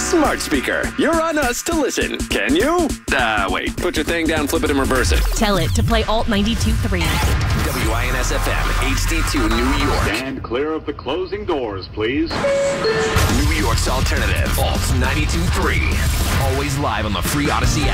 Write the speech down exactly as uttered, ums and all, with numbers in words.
Smart speaker. You're on us to listen. Can you? Ah, uh, wait. Put your thing down, flip it, and reverse it. Tell it to play Alt ninety-two point three. W I N S F M, H D two, New York. Stand clear of the closing doors, please. New York's alternative, Alt ninety-two point three. Always live on the free Odyssey app.